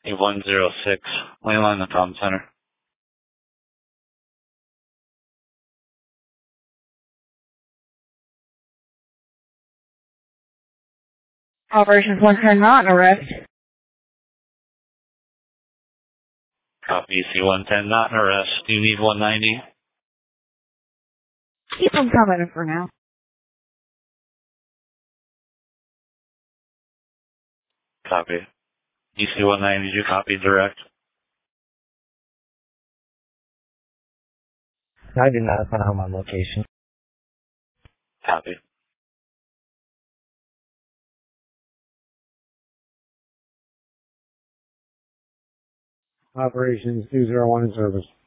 A106, landline the Tom Center. Operations 110 not in arrest. Copy, C110 not in arrest. Do you need 190? Keep them coming for now. Copy. EC190, did you copy direct? I did not find my location. Copy. Operations 201 in service.